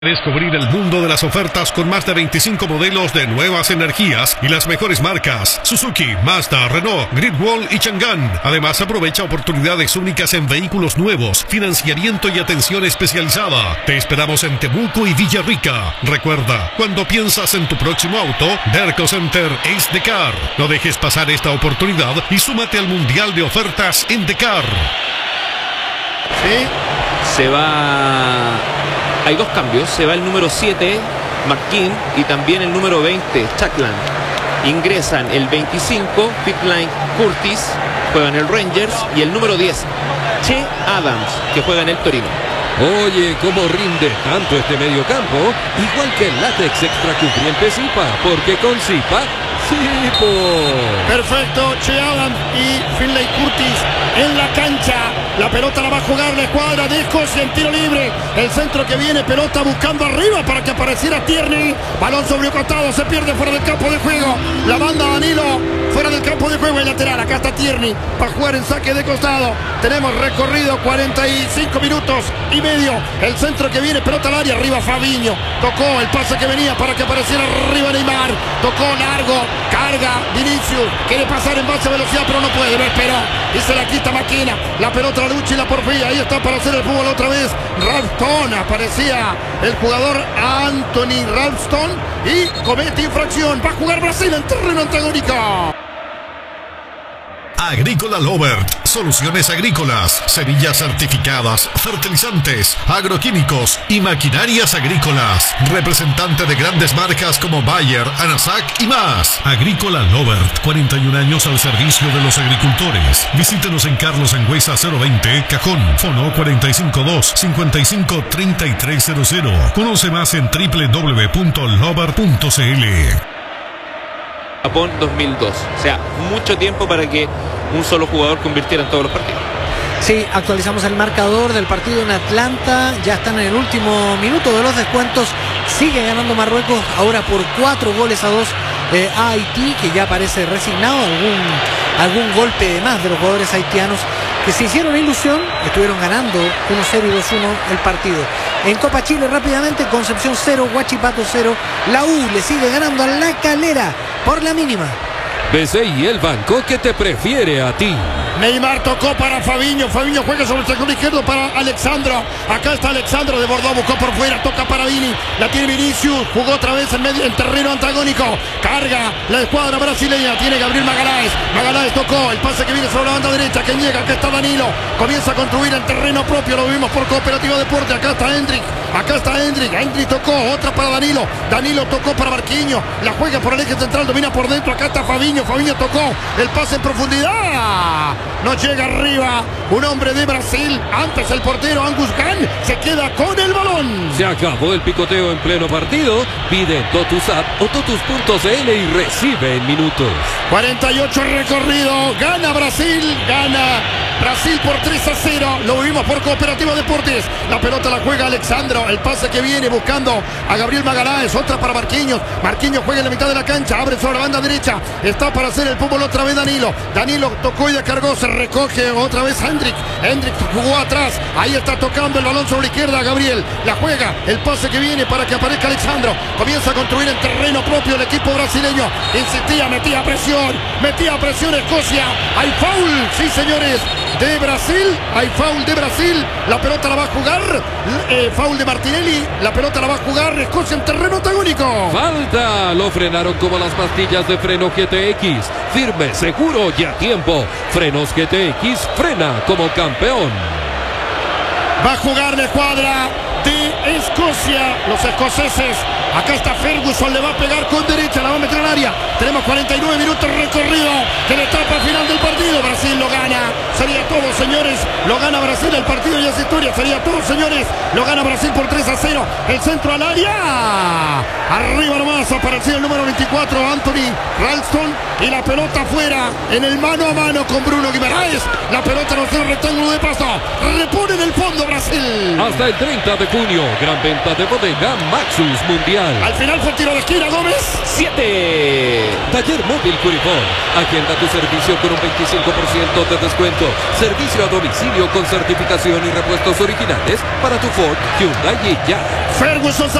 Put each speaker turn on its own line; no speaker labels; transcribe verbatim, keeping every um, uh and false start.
Descubrir el mundo de las ofertas con más de veinticinco modelos de nuevas energías y las mejores marcas Suzuki, Mazda, Renault, Great y Chang'an. Además, aprovecha oportunidades únicas en vehículos nuevos, financiamiento y atención especializada. Te esperamos en Temuco y Villarrica. Recuerda, cuando piensas en tu próximo auto, Derco Center es The Car. No dejes pasar esta oportunidad y súmate al Mundial de Ofertas en The Car.
Sí, se va... Hay dos cambios, se va el número siete, McKean, y también el número veinte, Chuckland. Ingresan el veinticinco, Pipeline Curtis, juega en el Rangers, y el número diez, Che Adams, que juega en el Torino.
Oye, cómo rinde tanto este mediocampo, igual que el látex extracubriente Zipa, porque con Zipa, Zipo.
Perfecto, Che Adams y Finlay Curtis en la cancha. La pelota la va a jugar la escuadra de Escocia en tiro libre. El centro que viene, pelota buscando arriba para que apareciera Tierney. Balón sobre el costado, se pierde fuera del campo de juego. La banda Danilo fuera del campo de juego, el lateral. Acá está Tierney para jugar en saque de costado. Tenemos recorrido cuarenta y cinco minutos y medio. El centro que viene, pelota al área, arriba Fabinho. Tocó el pase que venía para que apareciera arriba Neymar. Tocó largo, carga Vinicius. Quiere pasar en base a velocidad, pero no puede. Lo esperó y se la quita Maquina. La pelota la lucha y la porfía. Ahí está para hacer el fútbol otra vez. Ralston, aparecía el jugador Anthony Ralston y comete infracción. Va a jugar Brasil en terreno antagónico.
Agrícola Lovert, soluciones agrícolas, semillas certificadas, fertilizantes, agroquímicos y maquinarias agrícolas. Representante de grandes marcas como Bayer, Anasac y más. Agrícola Lovert, cuarenta y un años al servicio de los agricultores. Visítenos en Carlos Angüesa cero veinte, Cajón, fono cuatro cinco dos, cinco cinco tres tres cero cero. Conoce más en doble u doble u doble u punto lovert punto c l.
Japón dos mil dos, o sea, mucho tiempo para que un solo jugador convirtiera en todos los partidos.
Sí, actualizamos el marcador del partido en Atlanta. Ya están en el último minuto de los descuentos. Sigue ganando Marruecos ahora por cuatro goles a dos eh, a Haití, que ya parece resignado. Algún, algún golpe de más de los jugadores haitianos que se hicieron ilusión, estuvieron ganando uno cero y dos uno el partido. En Copa Chile rápidamente, Concepción cero, Huachipato cero. La U le sigue ganando a La Calera por la mínima.
B C I, el banco que te prefiere a ti.
Neymar tocó para Fabinho. Fabinho juega sobre el sector izquierdo para Alexandro. Acá está Alexandro de Bordeaux, buscó por fuera, toca para Vini. La tiene Vinicius, jugó otra vez en, medio, en terreno antagónico. Carga la escuadra brasileña, tiene Gabriel Magaláes. Magaláes tocó, el pase que viene sobre la banda derecha, que llega, acá está Danilo. Comienza a construir en terreno propio, lo vimos por Cooperativa Deporte. Acá está Hendrik, acá está Hendrik. Hendrik tocó, otra para Danilo. Danilo tocó para Marquinhos, la juega por el eje central, domina por dentro. Acá está Fabinho, Fabinho tocó, el pase en profundidad. No llega arriba, un hombre de Brasil. Antes el portero Angus Gunn se queda con el balón.
Se acabó el picoteo en pleno partido. Pide Totus App o Totus punto c l y recibe en minutos.
cuarenta y ocho recorrido, gana Brasil, gana Brasil por tres a cero. Lo vimos por Cooperativa Deportes. La pelota la juega Alexandro, el pase que viene buscando a Gabriel Magaláes, otra para Marquinhos. Marquinhos juega en la mitad de la cancha, abre sobre la banda derecha, está para hacer el fútbol otra vez Danilo. Danilo tocó y descargó, se recoge otra vez Hendrik. Hendrik jugó atrás, ahí está tocando el balón sobre la izquierda Gabriel. La juega, el pase que viene para que aparezca Alexandro. Comienza a construir en terreno propio el equipo brasileño. Insistía, metía presión, metía presión Escocia. Hay foul, sí señores, de Brasil. Hay foul de Brasil. La pelota la va a jugar. Eh, foul de Martinelli. La pelota la va a jugar Escocia en terreno antagónico.
Falta. Lo frenaron como las pastillas de freno G T X. Firme, seguro y a tiempo. Frenos G T X, frena como campeón.
Va a jugar la escuadra de Escocia. Los escoceses. Acá está Ferguson, le va a pegar con derecha, la va a meter al área. Tenemos cuarenta y nueve minutos recorrido de la etapa final del partido. Brasil lo gana. Sería todo, señores. Lo gana Brasil. El partido ya es historia. Sería todo, señores. Lo gana Brasil por tres a cero. El centro al área. Arriba nomás apareció el número veinticuatro, Anthony Ralston. Y la pelota afuera en el mano a mano con Bruno Guimaraes. La pelota no tiene un rectángulo de paso. Repone en el fondo Brasil.
Hasta el treinta de junio. Gran venta exclusiva de Bodega Maxus Mundial.
Al final fue tiro de esquina, Gómez.
siete.
Taller Móvil Curifón. Agenda tu servicio con un veinticinco por ciento de descuento. Servicio a domicilio con certificación y repuestos originales para tu Ford, Hyundai y ya.
Ferguson